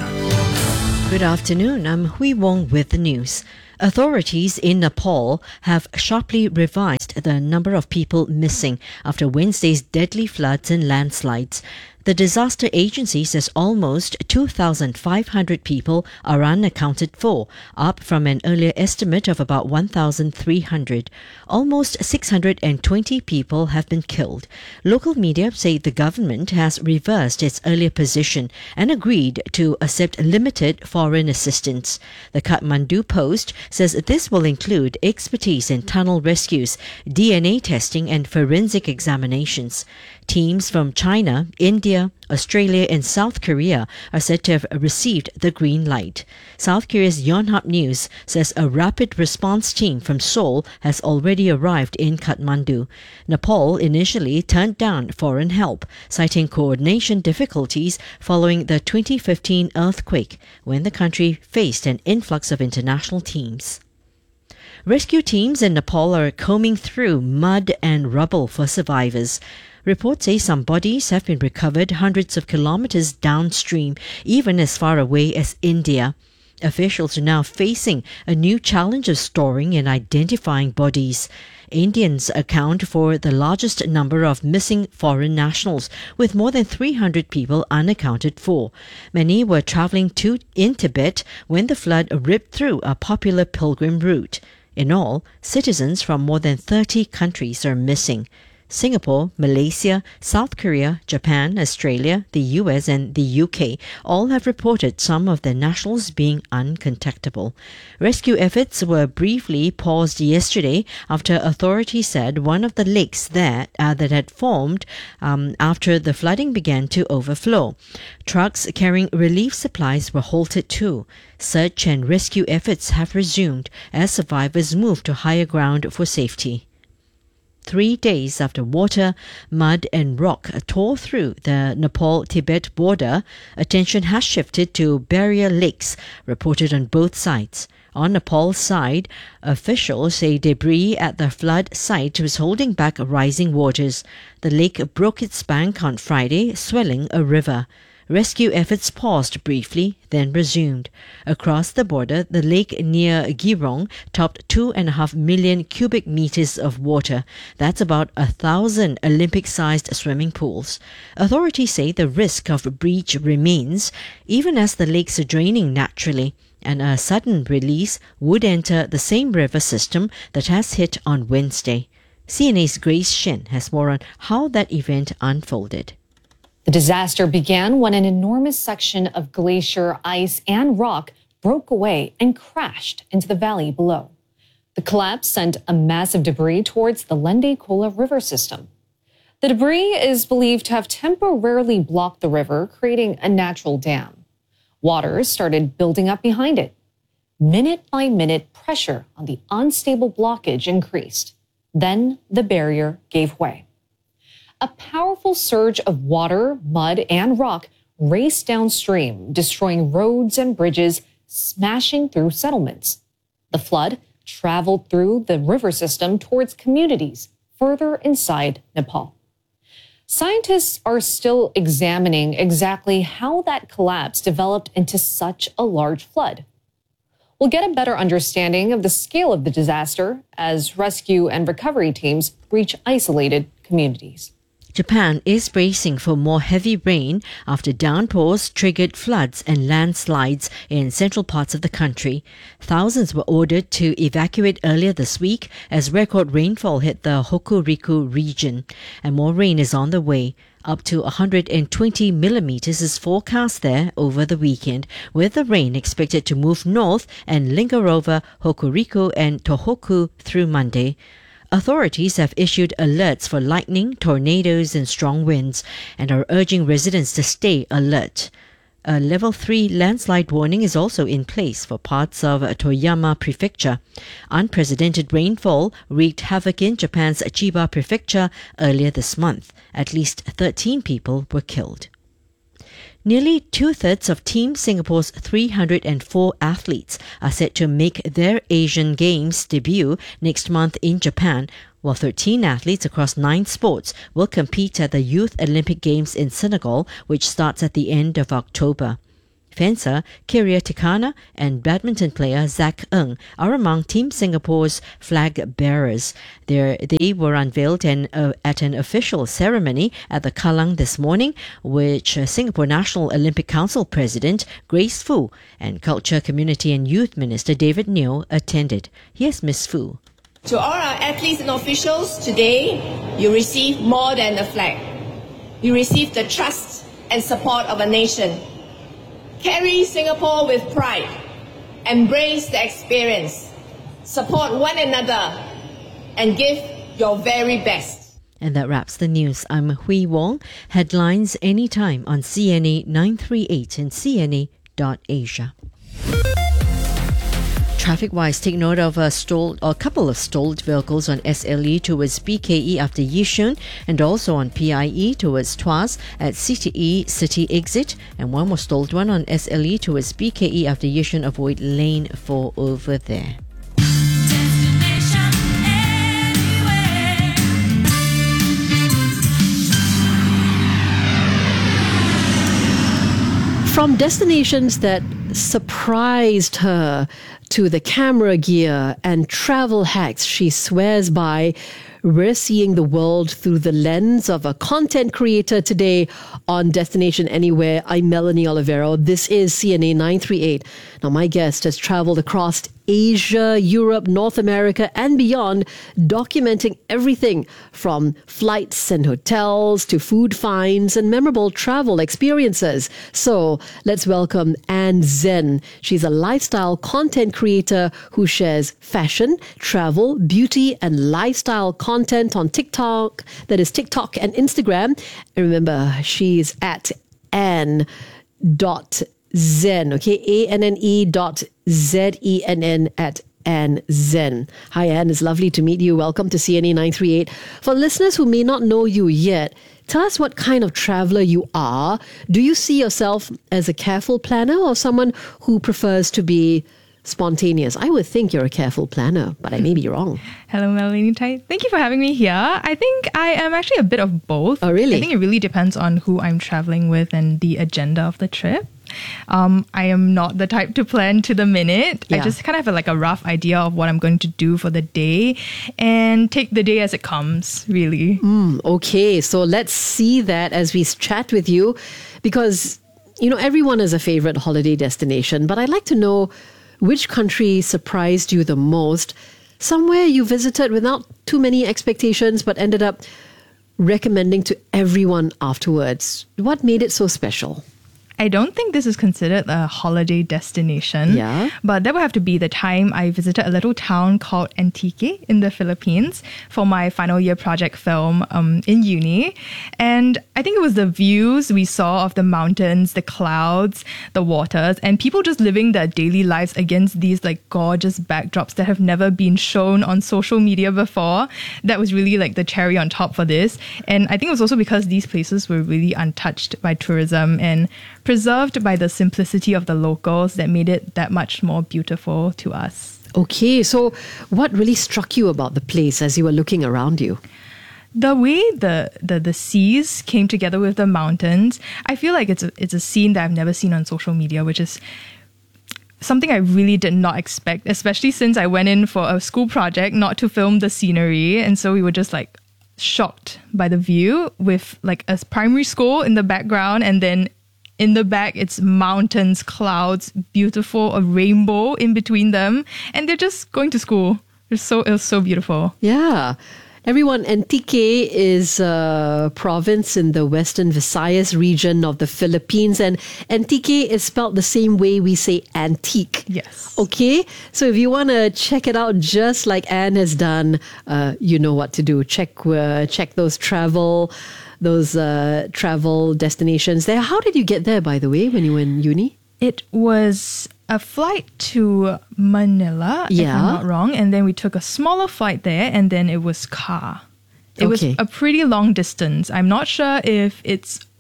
[SPEAKER 2] Good afternoon. I'm Hui Wong with the news. Authorities in Nepal have sharply revised the number of people missing after Wednesday's deadly floods and landslides. The disaster agency says almost two thousand five hundred people are unaccounted for, up from an earlier estimate of about one thousand three hundred. Almost six hundred twenty people have been killed. Local media say the government has reversed its earlier position and agreed to accept limited foreign assistance. The Kathmandu Post says this will include expertise in tunnel rescues, D N A testing and forensic examinations. Teams from China, India, Australia and South Korea are said to have received the green light. South Korea's Yonhap News says a rapid response team from Seoul has already arrived in Kathmandu. Nepal initially turned down foreign help, citing coordination difficulties following the twenty fifteen earthquake, when the country faced an influx of international teams. Rescue teams in Nepal are combing through mud and rubble for survivors. Reports say some bodies have been recovered hundreds of kilometers downstream, even as far away as India. Officials are now facing a new challenge of storing and identifying bodies. Indians account for the largest number of missing foreign nationals, with more than three hundred people unaccounted for. Many were travelling to in Tibet when the flood ripped through a popular pilgrim route. In all, citizens from more than thirty countries are missing. Singapore, Malaysia, South Korea, Japan, Australia, the U S and the U K all have reported some of their nationals being uncontactable. Rescue efforts were briefly paused yesterday after authorities said one of the lakes there uh, that had formed um, after the flooding began to overflow. Trucks carrying relief supplies were halted too. Search and rescue efforts have resumed as survivors move to higher ground for safety. Three days after water, mud and rock tore through the Nepal-Tibet border, attention has shifted to barrier lakes, reported on both sides. On Nepal's side, officials say debris at the flood site was holding back rising waters. The lake broke its bank on Friday, swelling a river. Rescue efforts paused briefly, then resumed. Across the border, the lake near Girong topped two and a half million cubic meters of water. That's about a thousand Olympic-sized swimming pools. Authorities say the risk of breach remains, even as the lakes are draining naturally, and a sudden release would enter the same river system that has hit on Wednesday. C N A's Grace Shin has more on how that event unfolded.
[SPEAKER 1] The disaster began when an enormous section of glacier, ice, and rock broke away and crashed into the valley below. The collapse sent a massive debris towards the Lende Kola River system. The debris is believed to have temporarily blocked the river, creating a natural dam. Water started building up behind it. Minute by minute, pressure on the unstable blockage increased. Then the barrier gave way. A powerful surge of water, mud, and rock raced downstream, destroying roads and bridges, smashing through settlements. The flood traveled through the river system towards communities further inside Nepal. Scientists are still examining exactly how that collapse developed into such a large flood. We'll get a better understanding of the scale of the disaster as rescue and recovery teams reach isolated communities.
[SPEAKER 2] Japan is bracing for more heavy rain after downpours triggered floods and landslides in central parts of the country. Thousands were ordered to evacuate earlier this week as record rainfall hit the Hokuriku region, and more rain is on the way. Up to one hundred twenty millimeters is forecast there over the weekend, with the rain expected to move north and linger over Hokuriku and Tohoku through Monday. Authorities have issued alerts for lightning, tornadoes and strong winds and are urging residents to stay alert. A level three landslide warning is also in place for parts of Toyama Prefecture. Unprecedented rainfall wreaked havoc in Japan's Chiba Prefecture earlier this month. At least thirteen people were killed. Nearly two-thirds of Team Singapore's three hundred four athletes are set to make their Asian Games debut next month in Japan, while thirteen athletes across nine sports will compete at the Youth Olympic Games in Senegal, which starts at the end of October. Fencer Kiria Tikana and badminton player Zach Ng are among Team Singapore's flag bearers. They're, they were unveiled an, uh, at an official ceremony at the Kallang this morning, which uh, Singapore National Olympic Council President Grace Fu and Culture, Community and Youth Minister David Neo attended. Here's Miss Fu.
[SPEAKER 17] To all our athletes and officials, today you receive more than a flag. You receive the trust and support of a nation. Carry Singapore with pride. Embrace the experience. Support one another and give your very best.
[SPEAKER 2] And that wraps the news. I'm Hui Wong. Headlines anytime on C N A nine thirty-eight and C N A dot Asia. Traffic-wise, take note of a stalled, or a couple of stalled vehicles on S L E towards B K E after Yishun, and also on P I E towards Tuas at C T E City Exit, and one more stalled one on S L E towards B K E after Yishun. Avoid lane four over there.
[SPEAKER 16] From destinations that surprised her to the camera gear and travel hacks she swears by, we're seeing the world through the lens of a content creator today on Destination Anywhere. I'm Melanie Olivero. This is C N A nine thirty-eight. Now, my guest has traveled across Asia, Europe, North America, and beyond, documenting everything from flights and hotels to food finds and memorable travel experiences. So let's welcome Anne Zen. She's a lifestyle content creator who shares fashion, travel, beauty, and lifestyle content on TikTok. That is TikTok and Instagram. And remember, she's at Anne dot Zen, okay, A N N E dot Z E N N at Anne Zen. Hi, Anne. It's lovely to meet you. Welcome to C N A nine thirty-eight. For listeners who may not know you yet, tell us what kind of traveler you are. Do you see yourself as a careful planner or someone who prefers to be spontaneous? I would think you're a careful planner, but I may be wrong.
[SPEAKER 18] Hello, Melanie. Thank you for having me here. I think I am actually a bit of both.
[SPEAKER 16] Oh, really?
[SPEAKER 18] I think it really depends on who I'm traveling with and the agenda of the trip. Um, I am not the type to plan to the minute.
[SPEAKER 16] Yeah.
[SPEAKER 18] I just kind of have like a rough idea of what I'm going to do for the day and take the day as it comes, really.
[SPEAKER 16] Mm, okay, so let's see that as we chat with you, because, you know, everyone has a favorite holiday destination, but I'd like to know which country surprised you the most, somewhere you visited without too many expectations but ended up recommending to everyone afterwards. What made it so special?
[SPEAKER 18] I don't think this is considered a holiday destination.
[SPEAKER 16] Yeah.
[SPEAKER 18] But that would have to be the time I visited a little town called Antique in the Philippines for my final year project film um, in uni. And I think it was the views we saw of the mountains, the clouds, the waters, and people just living their daily lives against these like gorgeous backdrops that have never been shown on social media before. That was really like the cherry on top for this. And I think it was also because these places were really untouched by tourism and preserved by the simplicity of the locals that made it that much more beautiful to us.
[SPEAKER 16] Okay, so what really struck you about the place as you were looking around you?
[SPEAKER 18] The way the, the, the seas came together with the mountains, I feel like it's a, it's a scene that I've never seen on social media, which is something I really did not expect, especially since I went in for a school project not to film the scenery. And so we were just like shocked by the view with like a primary school in the background, and then in the back, it's mountains, clouds, beautiful, a rainbow in between them. And they're just going to school. It's so, it was so beautiful.
[SPEAKER 16] Yeah. Everyone, Antique is a province in the Western Visayas region of the Philippines. And Antique is spelled the same way we say antique.
[SPEAKER 18] Yes.
[SPEAKER 16] Okay? So if you want to check it out just like Anne has done, uh, you know what to do. Check, uh, check those travel... those uh, travel destinations there. How did you get there, by the way, when you were in uni?
[SPEAKER 18] It was a flight to Manila,
[SPEAKER 16] yeah.
[SPEAKER 18] if I'm not wrong. And then we took a smaller flight there, and then it was car. It
[SPEAKER 16] okay.
[SPEAKER 18] was a pretty long distance. I'm not sure if it's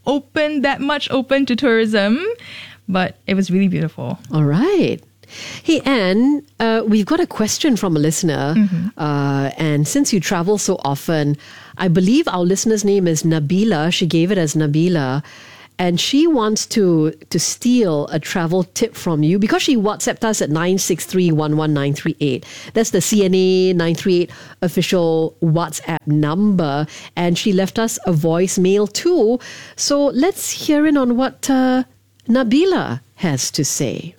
[SPEAKER 18] open, that much open to tourism, but it was really beautiful.
[SPEAKER 16] All right. Hey, Anne, uh, we've got a question from a listener. Mm-hmm. Uh, and since you travel so often, I believe our listener's name is Nabila. She gave it as Nabila. And she wants to, to steal a travel tip from you because she WhatsApped us at nine six three, one one nine three eight. That's the C N A nine three eight official WhatsApp number. And she left us a voicemail too. So let's hear in on what uh, Nabila has to say.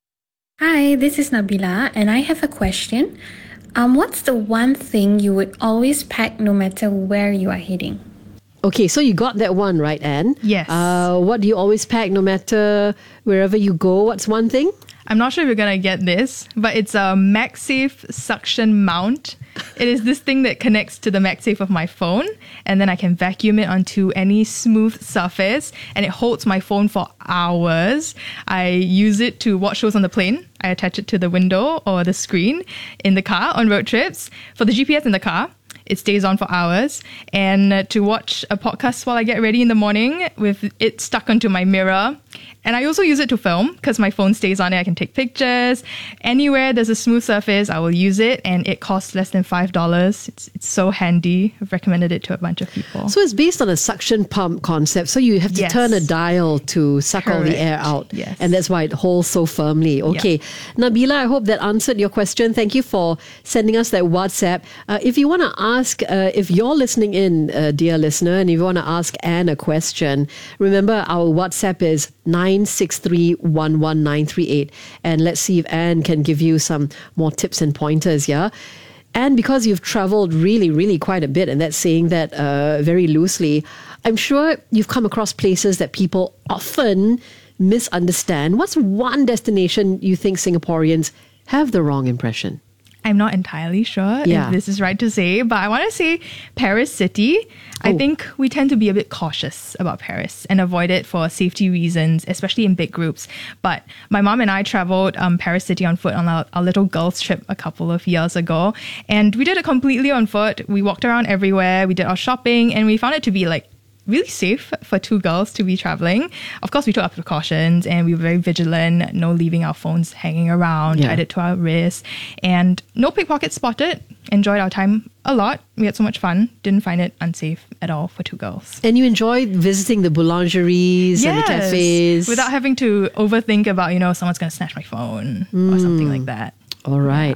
[SPEAKER 19] Hi, this is Nabila, and I have a question. Um, what's the one thing you would always pack no matter where you are heading?
[SPEAKER 16] Okay, so you got that one right, Anne.
[SPEAKER 18] Yes.
[SPEAKER 16] Uh, what do you always pack no matter wherever you go? What's one thing?
[SPEAKER 18] I'm not sure if you're going to get this, but it's a MagSafe suction mount. It is this thing that connects to the MagSafe of my phone, and then I can vacuum it onto any smooth surface, and it holds my phone for hours. I use it to watch shows on the plane. I attach it to the window or the screen in the car on road trips. For the G P S in the car, it stays on for hours. And uh, to watch a podcast while I get ready in the morning with it stuck onto my mirror. And I also use it to film because my phone stays on it. I can take pictures. Anywhere there's a smooth surface, I will use it. And it costs less than five dollars. It's it's so handy. I've recommended it to a bunch of people.
[SPEAKER 16] So it's based on a suction pump concept. So you have to
[SPEAKER 18] Yes.
[SPEAKER 16] turn a dial to suck all the air
[SPEAKER 18] Correct.
[SPEAKER 16] out.
[SPEAKER 18] Yes.
[SPEAKER 16] And that's why it holds so firmly. Okay. Nabila, I hope that answered your question. Thank you for sending us that WhatsApp. Uh, if you want to ask, uh, if you're listening in, uh, dear listener, and if you want to ask Anne a question, remember our WhatsApp is nine six three, one one nine three eight. And let's see if Anne can give you some more tips and pointers, yeah? And because you've traveled really, really quite a bit, and that's saying that uh, very loosely, I'm sure you've come across places that people often misunderstand. What's one destination you think Singaporeans have the wrong impression?
[SPEAKER 18] I'm not entirely sure
[SPEAKER 16] Yeah.
[SPEAKER 18] if this is right to say, but I want to say Paris City. I
[SPEAKER 16] Oh.
[SPEAKER 18] think we tend to be a bit cautious about Paris and avoid it for safety reasons, especially in big groups. But my mom and I traveled um, Paris City on foot on our, our little girls' trip a couple of years ago. And we did it completely on foot. We walked around everywhere. We did our shopping, and we found it to be like really safe for two girls to be traveling. Of course, we took our precautions and we were very vigilant, no leaving our phones hanging around,
[SPEAKER 16] Yeah.
[SPEAKER 18] tied it to our wrists, and no pickpockets spotted. Enjoyed our time a lot. We had so much fun. Didn't find it unsafe at all for two girls.
[SPEAKER 16] And you enjoyed visiting the boulangeries and the cafes.
[SPEAKER 18] Without having to overthink about, you know, someone's going to snatch my phone or something like that.
[SPEAKER 16] All right.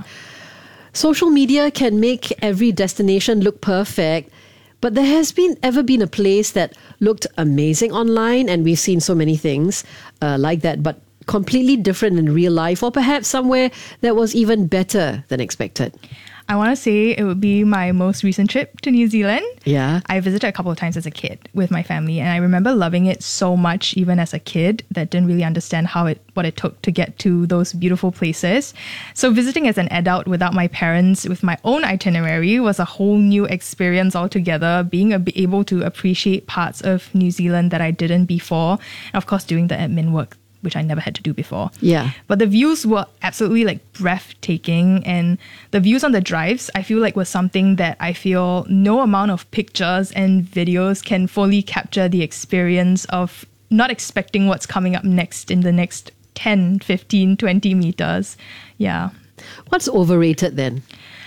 [SPEAKER 16] Social media can make every destination look perfect, but there has been ever been a place that looked amazing online, and we've seen so many things uh, like that, but completely different in real life, or perhaps somewhere that was even better than expected.
[SPEAKER 18] I want to say it would be my most recent trip to New Zealand.
[SPEAKER 16] Yeah.
[SPEAKER 18] I visited a couple of times as a kid with my family, and I remember loving it so much even as a kid that didn't really understand how it what it took to get to those beautiful places. So visiting as an adult without my parents with my own itinerary was a whole new experience altogether, being a, able to appreciate parts of New Zealand that I didn't before. And of course doing the admin work, which I never had to do before.
[SPEAKER 16] Yeah.
[SPEAKER 18] But the views were absolutely like breathtaking, and the views on the drives, I feel like was something that I feel no amount of pictures and videos can fully capture the experience of not expecting what's coming up next in the next ten, fifteen, twenty meters. Yeah.
[SPEAKER 16] What's overrated then?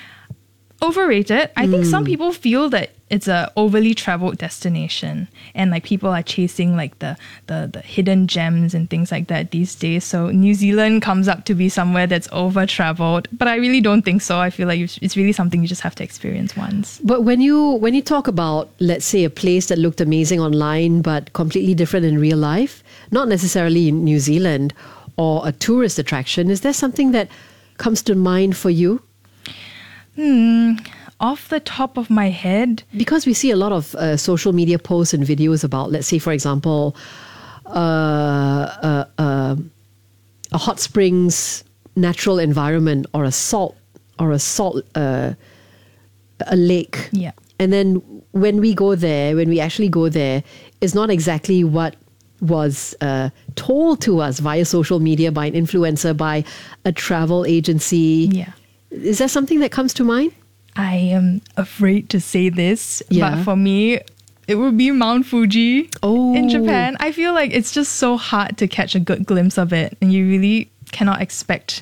[SPEAKER 18] Overrated. I think some people feel that it's a overly traveled destination, and like people are chasing like the, the the hidden gems and things like that these days. So New Zealand comes up to be somewhere that's over traveled, but I really don't think so. I feel like it's really something you just have to experience once.
[SPEAKER 16] But when you when you talk about, let's say, a place that looked amazing online but completely different in real life, not necessarily in New Zealand, or a tourist attraction, is there something that comes to mind for you?
[SPEAKER 18] Hmm. Off the top of my head,
[SPEAKER 16] because we see a lot of uh, social media posts and videos about, let's say, for example, uh, uh, uh, a hot springs natural environment, or a salt, or a salt, uh, a lake.
[SPEAKER 18] Yeah.
[SPEAKER 16] And then when we go there, when we actually go there, it's not exactly what was uh, told to us via social media by an influencer, by a travel agency.
[SPEAKER 18] Yeah.
[SPEAKER 16] Is there something that comes to mind?
[SPEAKER 18] I am afraid to say this,
[SPEAKER 16] Yeah.
[SPEAKER 18] but for me, it would be Mount Fuji
[SPEAKER 16] oh.
[SPEAKER 18] in Japan. I feel like it's just so hard to catch a good glimpse of it, and you really cannot expect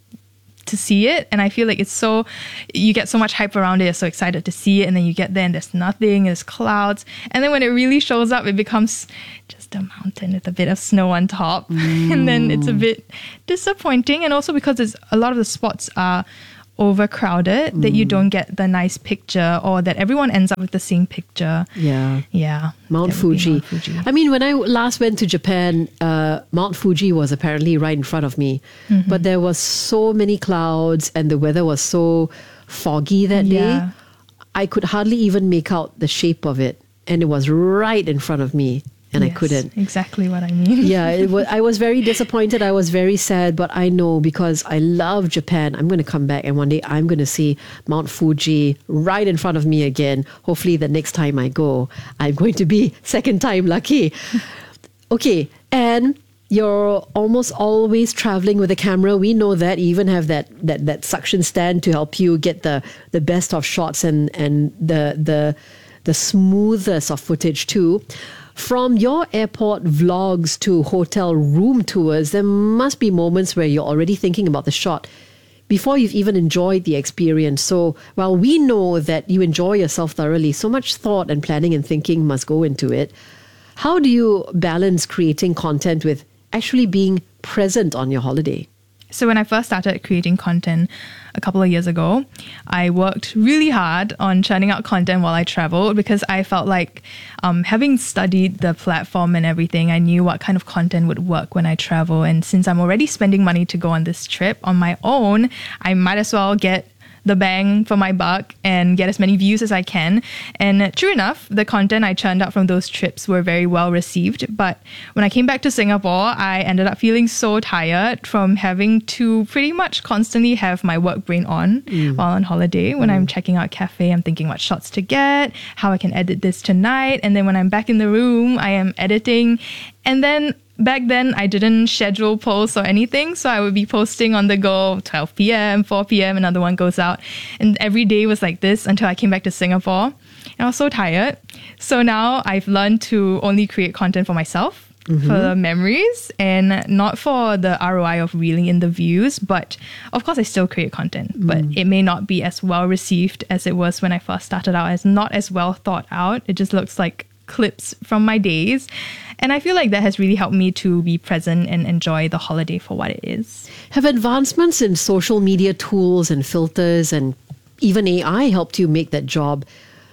[SPEAKER 18] to see it. And I feel like it's so, you get so much hype around it, you're so excited to see it, and then you get there and there's nothing, there's clouds, and then when it really shows up, it becomes just a mountain with a bit of snow on top. Mm. And then it's a bit disappointing, and also because it's, a lot of the spots are overcrowded, mm. that you don't get the nice picture, or that everyone ends up with the same picture.
[SPEAKER 16] Yeah.
[SPEAKER 18] Yeah.
[SPEAKER 16] Mount Fuji. Mount Fuji. I mean, when I last went to Japan, uh, Mount Fuji was apparently right in front of me. Mm-hmm. But there was so many clouds and the weather was so foggy that
[SPEAKER 18] yeah.
[SPEAKER 16] day. I could hardly even make out the shape of it. And it was right in front of me. And
[SPEAKER 18] yes,
[SPEAKER 16] I couldn't.
[SPEAKER 18] Exactly what I mean.
[SPEAKER 16] yeah, it was, I was very disappointed. I was very sad. But I know, because I love Japan, I'm going to come back and one day I'm going to see Mount Fuji right in front of me again. Hopefully the next time I go, I'm going to be second time lucky. Okay, and you're almost always traveling with a camera. We know that. You even have that that that suction stand to help you get the, the best of shots and, and the the the smoothest of footage too. From your airport vlogs to hotel room tours, there must be moments where you're already thinking about the shot before you've even enjoyed the experience. So while we know that you enjoy yourself thoroughly, so much thought and planning and thinking must go into it. How do you balance creating content with actually being present on your holiday?
[SPEAKER 18] So when I first started creating content a couple of years ago, I worked really hard on churning out content while I traveled, because I felt like um, having studied the platform and everything, I knew what kind of content would work when I travel. And since I'm already spending money to go on this trip on my own, I might as well get the bang for my buck and get as many views as I can. And true enough, the content I churned out from those trips were very well received. But when I came back to Singapore, I ended up feeling so tired from having to pretty much constantly have my work brain on mm. while on holiday. When mm. I'm checking out a cafe, I'm thinking what shots to get, how I can edit this tonight. And then when I'm back in the room, I am editing. And then back then, I didn't schedule posts or anything, so I would be posting on the go, twelve p.m., four p.m., another one goes out. And every day was like this until I came back to Singapore. And I was so tired. So now I've learned to only create content for myself, mm-hmm. for the memories, and not for the R O I of reeling in the views. But of course, I still create content, mm. but it may not be as well received as it was when I first started out. It's not as well thought out. It just looks like clips from my days. And I feel like that has really helped me to be present and enjoy the holiday for what it is.
[SPEAKER 16] Have advancements in social media tools and filters and even A I helped you make that job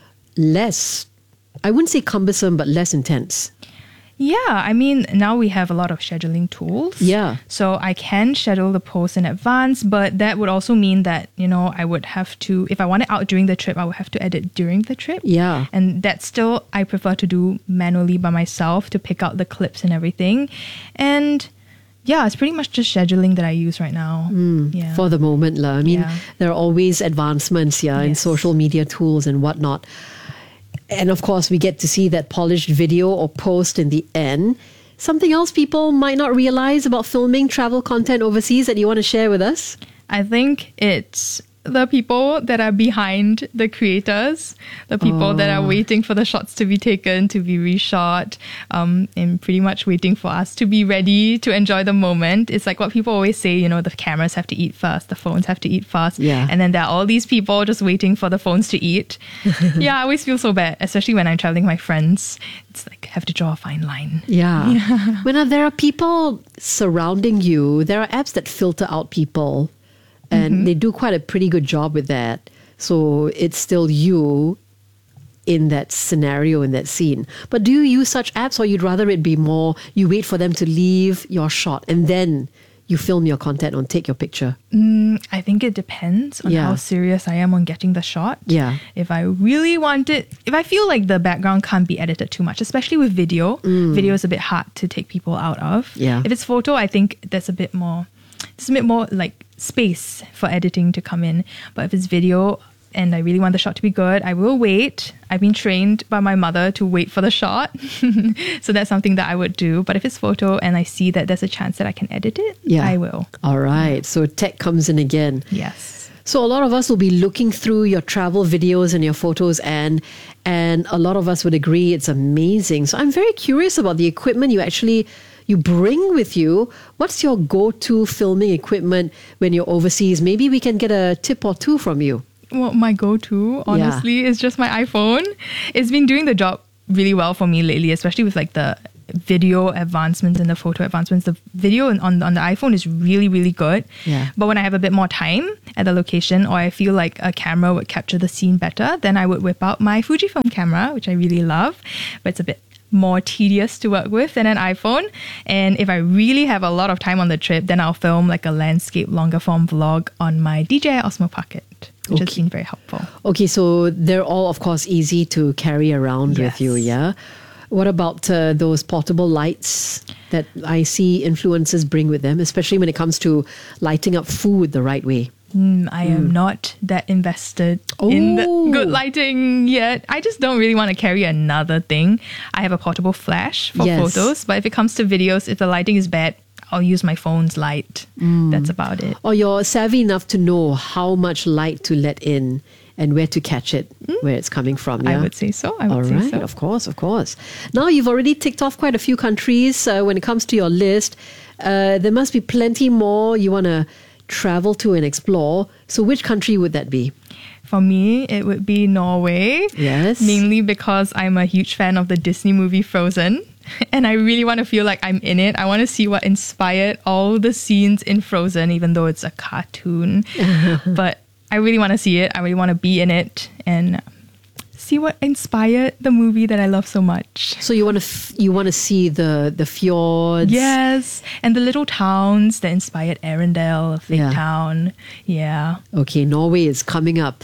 [SPEAKER 16] less, I wouldn't say cumbersome, but less intense?
[SPEAKER 18] Yeah, I mean, now we have a lot of scheduling tools.
[SPEAKER 16] Yeah.
[SPEAKER 18] So I can schedule the posts in advance, but that would also mean that, you know, I would have to, if I want it out during the trip, I would have to edit during the trip.
[SPEAKER 16] Yeah.
[SPEAKER 18] And that still, I prefer to do manually by myself to pick out the clips and everything. And yeah, it's pretty much just scheduling that I use right now.
[SPEAKER 16] Mm,
[SPEAKER 18] yeah.
[SPEAKER 16] For the moment, la. I mean,
[SPEAKER 18] Yeah.
[SPEAKER 16] there are always advancements, yeah, in
[SPEAKER 18] Yes.
[SPEAKER 16] social media tools and whatnot. And of course, we get to see that polished video or post in the end. Something else people might not realize about filming travel content overseas that you want to share with us?
[SPEAKER 18] I think it's the people that are behind the creators, the people
[SPEAKER 16] Oh.
[SPEAKER 18] that are waiting for the shots to be taken, to be reshot, um, and pretty much waiting for us to be ready to enjoy the moment. It's like what people always say, you know, the cameras have to eat first, the phones have to eat first.
[SPEAKER 16] Yeah.
[SPEAKER 18] And then there are all these people just waiting for the phones to eat. Yeah, I always feel so bad, especially when I'm traveling with my friends. It's like, I have to draw a fine line.
[SPEAKER 16] Yeah.
[SPEAKER 18] Yeah.
[SPEAKER 16] When uh, there are people surrounding you, there are apps that filter out people. And
[SPEAKER 18] Mhm.
[SPEAKER 16] they do quite a pretty good job with that. So it's still you in that scenario, in that scene. But do you use such apps, or you'd rather it be more, you wait for them to leave your shot and then you film your content or take your picture?
[SPEAKER 18] Mm, I think it depends on
[SPEAKER 16] Yeah.
[SPEAKER 18] how serious I am on getting the shot.
[SPEAKER 16] Yeah.
[SPEAKER 18] If I really want it, if I feel like the background can't be edited too much, especially with video,
[SPEAKER 16] Mm.
[SPEAKER 18] video is a bit hard to take people out of.
[SPEAKER 16] Yeah.
[SPEAKER 18] If it's photo, I think there's a bit more, there's a bit more like space for editing to come in. But if it's video and I really want the shot to be good, I will wait. I've been trained by my mother to wait for the shot. So that's something that I would do. But if it's photo and I see that there's a chance that I can edit it,
[SPEAKER 16] Yeah.
[SPEAKER 18] I will.
[SPEAKER 16] All right. So tech comes in again.
[SPEAKER 18] Yes.
[SPEAKER 16] So a lot of us will be looking through your travel videos and your photos, and and a lot of us would agree it's amazing. So I'm very curious about the equipment you actually you bring with you. What's your go-to filming equipment when you're overseas? Maybe we can get a tip or two from you.
[SPEAKER 18] Well, my go-to, honestly, yeah. is just my iPhone. It's been doing the job really well for me lately, especially with like the video advancements and the photo advancements. The video on, on the iPhone is really, really good.
[SPEAKER 16] Yeah.
[SPEAKER 18] But when I have a bit more time at the location, or I feel like a camera would capture the scene better, then I would whip out my Fujifilm camera, which I really love, but it's a bit more tedious to work with than an iPhone. And if I really have a lot of time on the trip, then I'll film like a landscape longer form vlog on my D J I Osmo Pocket, which
[SPEAKER 16] Okay.
[SPEAKER 18] has been very helpful.
[SPEAKER 16] Okay, so they're all, of course, easy to carry around
[SPEAKER 18] Yes.
[SPEAKER 16] with you, yeah? What about uh, those portable lights that I see influencers bring with them, especially when it comes to lighting up food the right way?
[SPEAKER 18] Mm, I am not that invested in the
[SPEAKER 16] Oh.
[SPEAKER 18] good lighting yet. I just don't really want to carry another thing. I have a portable flash for
[SPEAKER 16] Yes.
[SPEAKER 18] photos, but if it comes to videos, if the lighting is bad, I'll use my phone's light.
[SPEAKER 16] Mm.
[SPEAKER 18] That's about it.
[SPEAKER 16] Or you're savvy enough to know how much light to let in and where to catch it, where it's coming from.
[SPEAKER 18] I
[SPEAKER 16] Yeah?
[SPEAKER 18] would say so. I would
[SPEAKER 16] All
[SPEAKER 18] say
[SPEAKER 16] right,
[SPEAKER 18] so.
[SPEAKER 16] of course, of course. Now you've already ticked off quite a few countries uh, when it comes to your list. Uh, there must be plenty more you want to travel to and explore. So which country would that be?
[SPEAKER 18] For me, it would be Norway.
[SPEAKER 16] Yes.
[SPEAKER 18] Mainly because I'm a huge fan of the Disney movie Frozen. And I really want to feel like I'm in it. I want to see what inspired all the scenes in Frozen, even though it's a cartoon. But I really want to see it. I really want to be in it and see what inspired the movie that I love so much.
[SPEAKER 16] So you want to f- you want to see the the fjords?
[SPEAKER 18] Yes, and the little towns that inspired Arendelle, Fake
[SPEAKER 16] Yeah.
[SPEAKER 18] Town. Yeah.
[SPEAKER 16] Okay, Norway is coming up.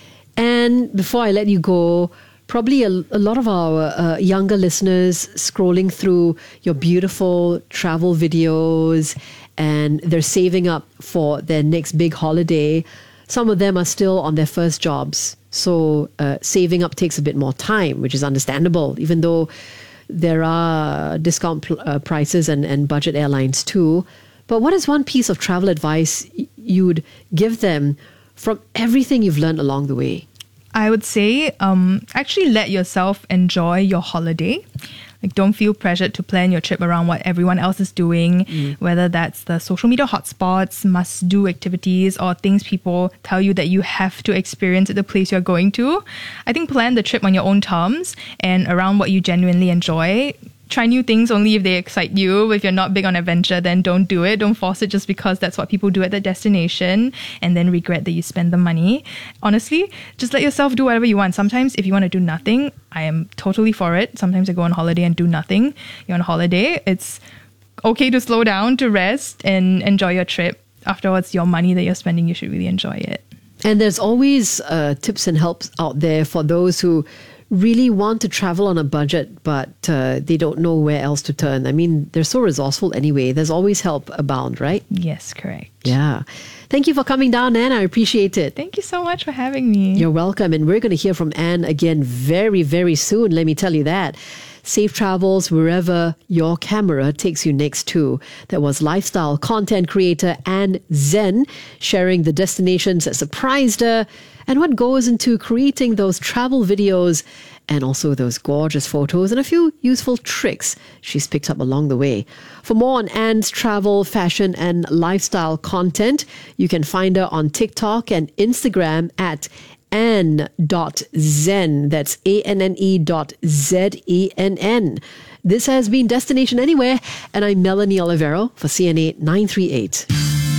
[SPEAKER 16] And before I let you go, probably a, a lot of our uh, younger listeners scrolling through your beautiful travel videos, and they're saving up for their next big holiday. Some of them are still on their first jobs. So uh, saving up takes a bit more time, which is understandable, even though there are discount pl- uh, prices and, and budget airlines too. But what is one piece of travel advice y- you'd give them from everything you've learned along the way?
[SPEAKER 18] I would say um, actually let yourself enjoy your holiday. Like, don't feel pressured to plan your trip around what everyone else is doing,
[SPEAKER 16] Mm.
[SPEAKER 18] whether that's the social media hotspots, must-do activities, or things people tell you that you have to experience at the place you're going to. I think plan the trip on your own terms and around what you genuinely enjoy. Try new things only if they excite you. If you're not big on adventure, then don't do it. Don't force it just because that's what people do at the destination and then regret that you spend the money. Honestly, just let yourself do whatever you want. Sometimes if you want to do nothing, I am totally for it. Sometimes I go on holiday and do nothing. You're on holiday. It's okay to slow down, to rest and enjoy your trip. Afterwards, your money that you're spending, you should really enjoy it.
[SPEAKER 16] And there's always uh, tips and helps out there for those who really want to travel on a budget, but uh, they don't know where else to turn. I mean, they're so resourceful anyway. There's always help abound, right?
[SPEAKER 18] Yes, correct.
[SPEAKER 16] Yeah. Thank you for coming down, Anne. I appreciate it.
[SPEAKER 18] Thank you so much for having me.
[SPEAKER 16] You're welcome. And we're going to hear from Anne again very, very soon. Let me tell you that. Safe travels wherever your camera takes you next to. That was lifestyle content creator Anne Zen sharing the destinations that surprised her and what goes into creating those travel videos and also those gorgeous photos and a few useful tricks she's picked up along the way. For more on Anne's travel, fashion, and lifestyle content, you can find her on TikTok and Instagram at anne dot zen. That's A N N E dot Z E N N. This has been Destination Anywhere, and I'm Melanie Olivero for C N A nine three eight.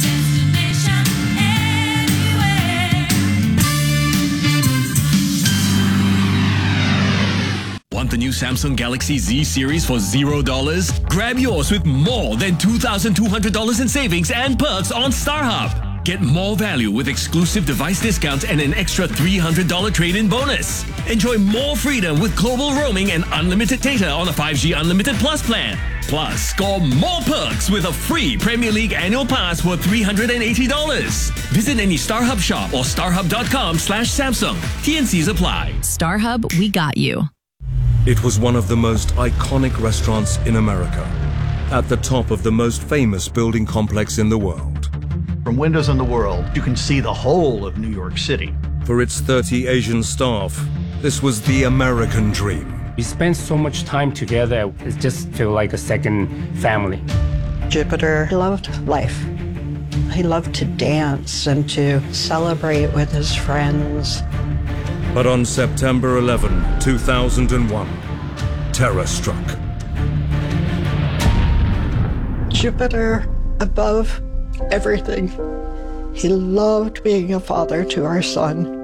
[SPEAKER 20] Want the new Samsung Galaxy Z series for zero dollars? Grab yours with more than two thousand two hundred dollars in savings and perks on StarHub. Get more value with exclusive device discounts and an extra three hundred dollars trade-in bonus. Enjoy more freedom with global roaming and unlimited data on a five G Unlimited Plus plan. Plus, score more perks with a free Premier League annual pass worth three hundred eighty dollars. Visit any StarHub shop or starhub.com slash Samsung. T and Cs apply.
[SPEAKER 21] StarHub, we got you.
[SPEAKER 22] It was one of the most iconic restaurants in America, at the top of the most famous building complex in the world.
[SPEAKER 3] From Windows on the World, you can see the whole of New York City.
[SPEAKER 22] For its thirty Asian staff, this was the American dream.
[SPEAKER 4] We spend so much time together, it just feels like a second family.
[SPEAKER 23] Jupiter loved life. He loved to dance and to celebrate with his friends.
[SPEAKER 22] But on September eleventh, two thousand one, terror struck.
[SPEAKER 23] Jupiter above everything. He loved being a father to our son.